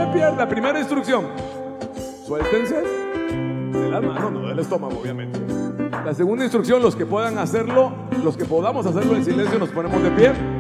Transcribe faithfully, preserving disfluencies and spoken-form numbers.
de pie. La primera instrucción: suéltense de las manos, no del estómago, obviamente. La segunda instrucción: los que puedan hacerlo, los que podamos hacerlo en silencio, nos ponemos de pie.